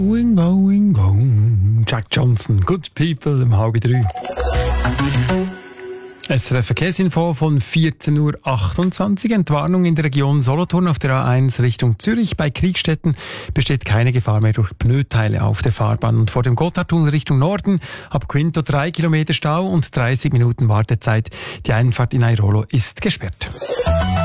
Going. Jack Johnson, Good People, um 2:30. SRF Verkehrsinfo von 14.28 Uhr. Entwarnung in der Region Solothurn auf der A1 Richtung Zürich. Bei Kriegstetten besteht keine Gefahr mehr durch Pneuteile auf der Fahrbahn. Und vor dem Gotthardtunnel Richtung Norden ab Quinto 3 Kilometer Stau und 30 Minuten Wartezeit. Die Einfahrt in Airolo ist gesperrt.